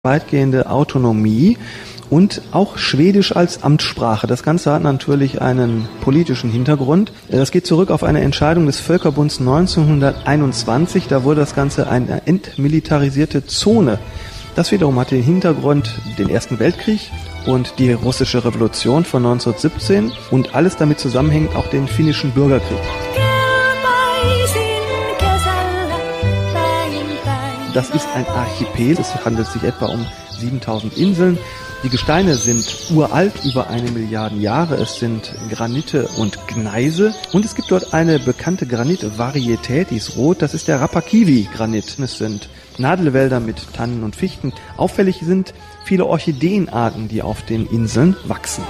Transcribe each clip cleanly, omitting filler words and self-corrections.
weitgehende Autonomie und auch Schwedisch als Amtssprache. Das Ganze hat natürlich einen politischen Hintergrund. Das geht zurück auf eine Entscheidung des Völkerbunds 1921. Da wurde das Ganze eine entmilitarisierte Zone. Das wiederum hat den Hintergrund den Ersten Weltkrieg und die russische Revolution von 1917 und alles damit zusammenhängt auch den finnischen Bürgerkrieg. Das ist ein Archipel, es handelt sich etwa um 7000 Inseln. Die Gesteine sind uralt, über 1 Milliarde Jahre. Es sind Granite und Gneise. Und es gibt dort eine bekannte Granitvarietät, die ist rot. Das ist der Rapakivi-Granit. Es sind Nadelwälder mit Tannen und Fichten. Auffällig sind viele Orchideenarten, die auf den Inseln wachsen.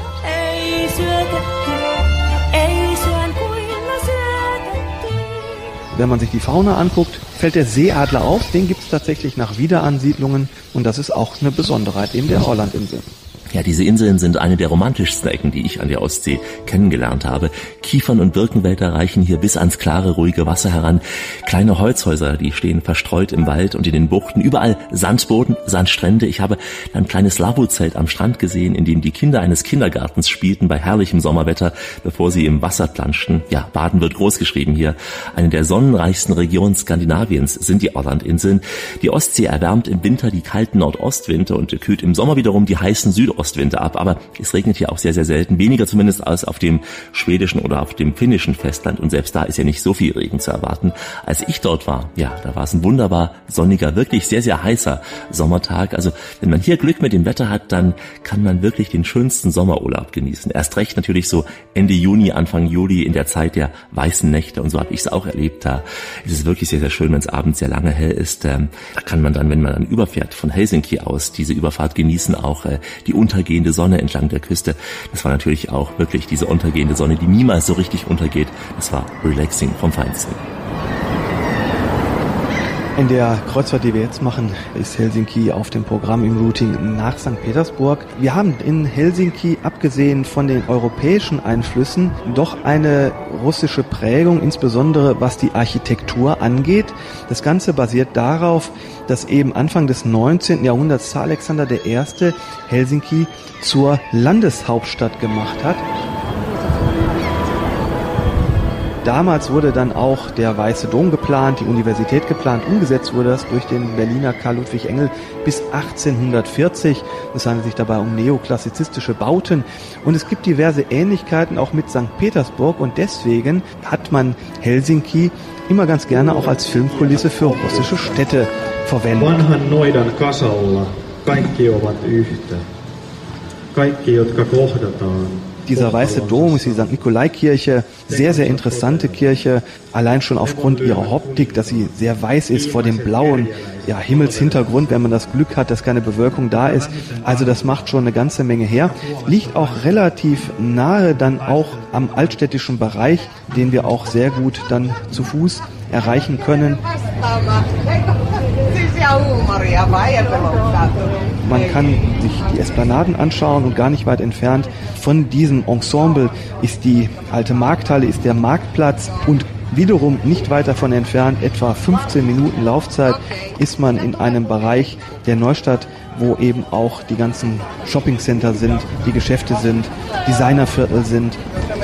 Wenn man sich die Fauna anguckt, fällt der Seeadler auf. Den gibt es tatsächlich nach Wiederansiedlungen und das ist auch eine Besonderheit eben der Orlandinseln. Ja, diese Inseln sind eine der romantischsten Ecken, die ich an der Ostsee kennengelernt habe. Kiefern- und Birkenwälder reichen hier bis ans klare, ruhige Wasser heran. Kleine Holzhäuser, die stehen verstreut im Wald und in den Buchten. Überall Sandboden, Sandstrände. Ich habe ein kleines Lavozelt am Strand gesehen, in dem die Kinder eines Kindergartens spielten bei herrlichem Sommerwetter, bevor sie im Wasser planschten. Ja, Baden wird großgeschrieben hier. Eine der sonnenreichsten Regionen Skandinaviens sind die Orlandinseln. Die Ostsee erwärmt im Winter die kalten Nordostwinde und kühlt im Sommer wiederum die heißen Südostwinde ab, aber es regnet hier auch sehr, sehr selten, weniger zumindest als auf dem schwedischen oder auf dem finnischen Festland und selbst da ist ja nicht so viel Regen zu erwarten. Als ich dort war, ja, da war es ein wunderbar sonniger, wirklich sehr, sehr heißer Sommertag. Also wenn man hier Glück mit dem Wetter hat, dann kann man wirklich den schönsten Sommerurlaub genießen. Erst recht natürlich so Ende Juni, Anfang Juli in der Zeit der weißen Nächte und so habe ich es auch erlebt. Da ist es wirklich sehr, sehr schön, wenn es abends sehr lange hell ist. Da kann man dann, wenn man dann überfährt von Helsinki aus, diese Überfahrt genießen, auch die untergehende Sonne entlang der Küste. Das war natürlich auch wirklich diese untergehende Sonne, die niemals so richtig untergeht. Das war relaxing vom Feinsten. In der Kreuzfahrt, die wir jetzt machen, ist Helsinki auf dem Programm im Routing nach St. Petersburg. Wir haben in Helsinki, abgesehen von den europäischen Einflüssen, doch eine russische Prägung, insbesondere was die Architektur angeht. Das Ganze basiert darauf, dass eben Anfang des 19. Jahrhunderts Alexander I. Helsinki zur Landeshauptstadt gemacht hat. Damals wurde dann auch der Weiße Dom geplant, die Universität geplant. Umgesetzt wurde das durch den Berliner Karl Ludwig Engel bis 1840. Es handelt sich dabei um neoklassizistische Bauten. Und es gibt diverse Ähnlichkeiten auch mit St. Petersburg. Und deswegen hat man Helsinki immer ganz gerne auch als Filmkulisse für russische Städte verwendet. Vanhan noidan kasalla kaikki ovat yhtä. Kaikki, jotka kohdataan. Dieser Weiße Dom ist die St. Nikolai-Kirche, sehr, sehr interessante Kirche, allein schon aufgrund ihrer Optik, dass sie sehr weiß ist vor dem blauen Himmelshintergrund, wenn man das Glück hat, dass keine Bewölkung da ist. Also das macht schon eine ganze Menge her. Liegt auch relativ nahe dann auch am altstädtischen Bereich, den wir auch sehr gut dann zu Fuß erreichen können. Man kann sich die Esplanaden anschauen und gar nicht weit entfernt von diesem Ensemble ist die alte Markthalle, ist der Marktplatz und wiederum nicht weit davon entfernt, etwa 15 Minuten Laufzeit, ist man in einem Bereich der Neustadt, wo eben auch die ganzen Shoppingcenter sind, die Geschäfte sind, Designerviertel sind.